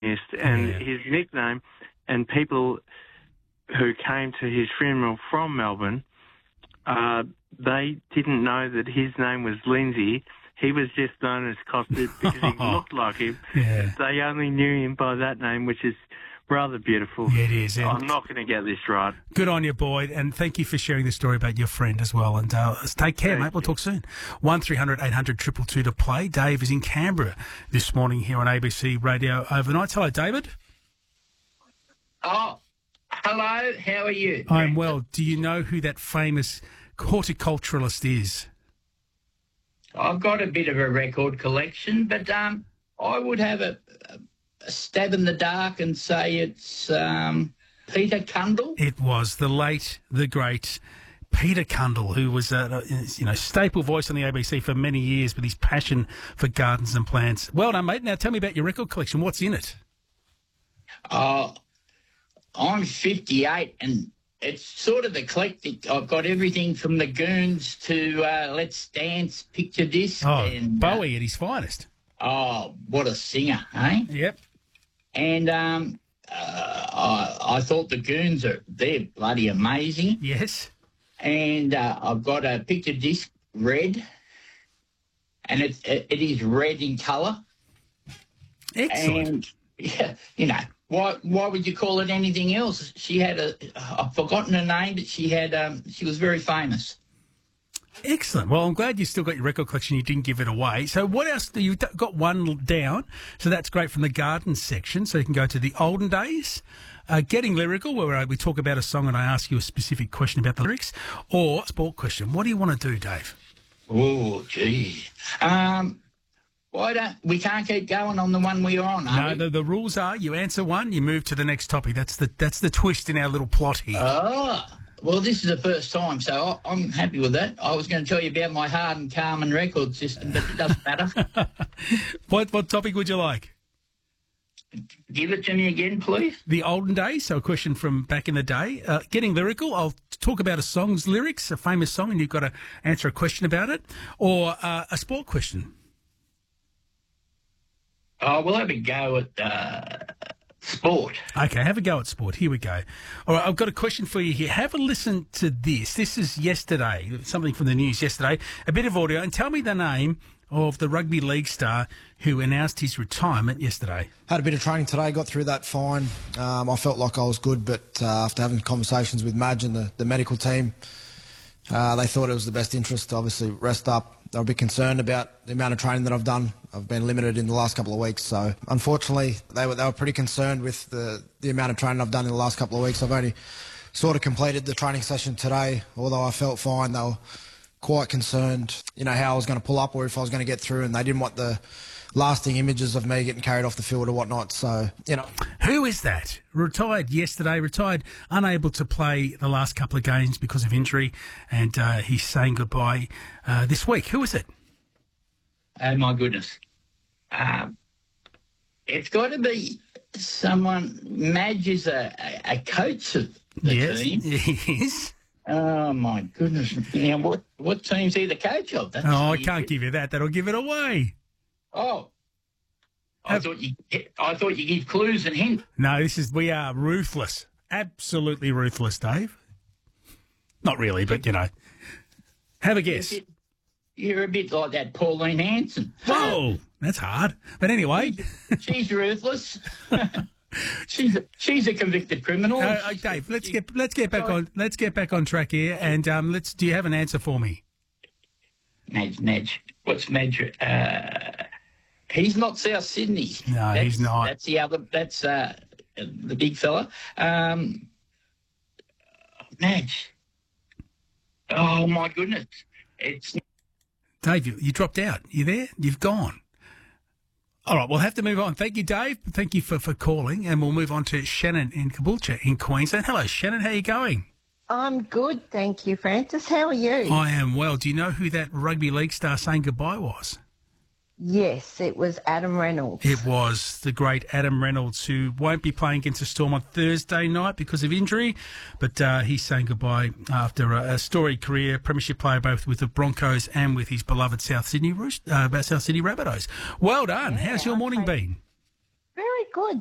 missed. And his nickname, and people who came to his funeral from Melbourne, they didn't know that his name was Lindsay. He was just known as Costa because he looked like him. Yeah. They only knew him by that name, which is rather beautiful. Yeah, it is. And I'm not going to get this right. good on you, Boyd, and thank you for sharing the story about your friend as well. And take care, mate. We'll talk soon. 1300 800 222 to play. Dave is in Canberra this morning here on ABC Radio Overnight. Hello, David. Oh, hello. How are you? I'm well. Do you know who that famous horticulturalist is? I've got a bit of a record collection, but I would have a stab in the dark and say it's Peter Cundall. It was the late, the great Peter Cundall, who was a staple voice on the ABC for many years with his passion for gardens and plants. Well done, mate. Now tell me about your record collection. What's in it? I'm 58 and it's sort of eclectic. I've got everything from the Goons to Let's Dance, Picture Disc. Oh, and, Bowie at his finest. Oh, what a singer, eh? Yep. And I thought the Goons they're bloody amazing. Yes. And I've got a Picture Disc red, and it is red in colour. Excellent. And, yeah, you know, why would you call it anything else? She had I've forgotten her name, but she was very famous. Excellent. Well, I'm glad you still got your record collection. You didn't give it away. So what else? You've got one down. So that's great from the garden section. So you can go to the olden days, Getting Lyrical, where we talk about a song and I ask you a specific question about the lyrics, or sport question. What do you want to do, Dave? Oh, gee. We can't keep going on the one we are on, are we? No, the rules are you answer one, you move to the next topic. That's the twist in our little plot here. Oh, well, this is the first time, so I'm happy with that. I was going to tell you about my Hardin Carman record system, but it doesn't matter. What topic would you like? Give it to me again, please. The olden days, so a question from back in the day. Getting Lyrical, I'll talk about a song's lyrics, a famous song, and you've got to answer a question about it, or a sport question. Oh, we'll have a go at sport. Okay, have a go at sport. Here we go. All right, I've got a question for you here. Have a listen to this. This is yesterday, something from the news yesterday, a bit of audio, and tell me the name of the rugby league star who announced his retirement yesterday. Had a bit of training today, got through that fine. I felt like I was good, but after having conversations with Madge and the medical team, they thought it was the best interest to obviously rest up. They were a bit concerned about the amount of training that I've done. I've been limited in the last couple of weeks, so unfortunately they were pretty concerned with the amount of training I've done in the last couple of weeks. I've only sort of completed the training session today, although I felt fine. They were quite concerned, how I was going to pull up or if I was going to get through, and they didn't want the lasting images of me getting carried off the field or whatnot. So, Who is that? Retired yesterday, unable to play the last couple of games because of injury, and he's saying goodbye this week. Who is it? Oh, my goodness. It's got to be someone. Madge is a coach of the team. Yes. Oh, my goodness. Now, what team's he the coach of? I can't give you that. That'll give it away. Oh, I thought you give clues and hints. No, we are ruthless, absolutely ruthless, Dave. Not really, but have a guess. You're a bit like that Pauline Hanson. Whoa, that's hard. But anyway, she's ruthless. she's a convicted criminal. Dave, let's get back on track here, and do you have an answer for me? Madge. What's Madge? He's not South Sydney. No, he's not. That's the other. That's the big fella. Madge. Oh my goodness! It's Dave. You dropped out. You there? You've gone. All right, we'll have to move on. Thank you, Dave. Thank you for calling, and we'll move on to Shannon in Caboolture in Queensland. Hello, Shannon. How are you going? I'm good, thank you, Francis. How are you? I am well. Do you know who that rugby league star saying goodbye was? Yes, it was Adam Reynolds. It was the great Adam Reynolds, who won't be playing against the Storm on Thursday night because of injury, but he's saying goodbye after a storied career, premiership player both with the Broncos and with his beloved South Sydney Rabbitohs. Well done. Yeah, how's your morning been? Very good,